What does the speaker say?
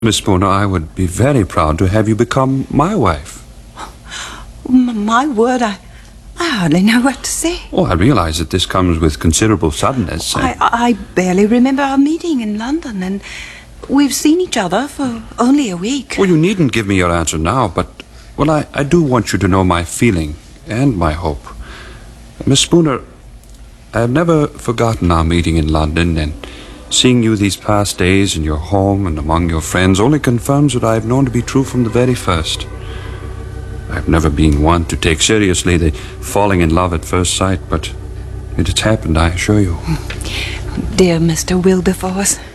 Miss Spooner, I would be very proud to have you become my wife. My word, I hardly know what to say. Oh, I realize that this comes with considerable suddenness. I barely remember our meeting in London, and we've seen each other for only a week. Well, you needn't give me your answer now, but, well, I do want you to know my feeling and my hope. Miss Spooner, I have never forgotten our meeting in London, and seeing you these past days in your home and among your friends only confirms what I have known to be true from the very first. I've never been one to take seriously the falling in love at first sight, but it has happened, I assure you. Dear Mr. Wilberforce,